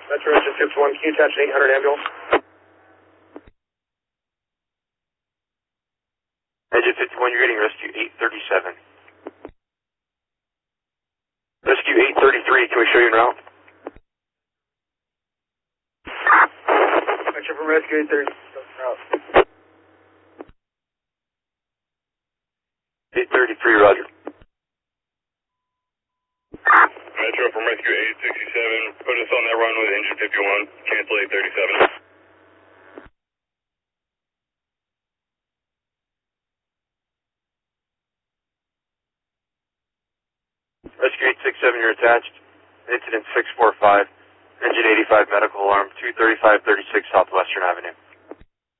Metro Engine 51, can you attach an 800 ambulance? Engine 51, you're getting rescue 837. Rescue 833, can we show you en route? Metro from Rescue 833, route. 833, roger. Metro from Rescue 867, put us on that run with Engine 51, cancel 837. Rescue 867, you're attached. Incident 645, engine 85 medical alarm, 23536 Southwestern Avenue.